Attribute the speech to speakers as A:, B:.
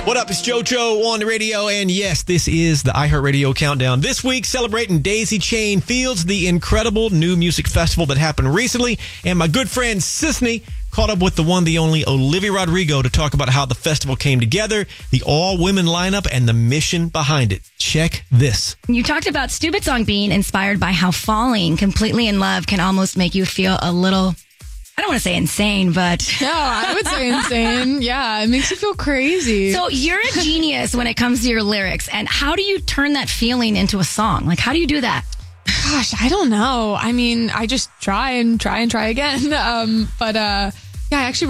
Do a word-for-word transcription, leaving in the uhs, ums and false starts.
A: What up? It's JoJo on the radio, and yes, this is the iHeartRadio Countdown. This week, celebrating Daisy Chain Fields, the incredible new music festival that happened recently, and my good friend Sisney caught up with the one, the only Olivia Rodrigo to talk about how the festival came together, the all-women lineup, and the mission behind it. Check this.
B: You talked about Stupid Song being inspired by how falling completely in love can almost make you feel a little... I don't want to say insane, but...
C: No, I would say insane. Yeah, it makes you feel crazy.
B: So you're a genius when it comes to your lyrics. And how do you turn that feeling into a song? Like, how do you do that?
C: Gosh, I don't know. I mean, I just try and try and try again. Um, but uh, yeah, I actually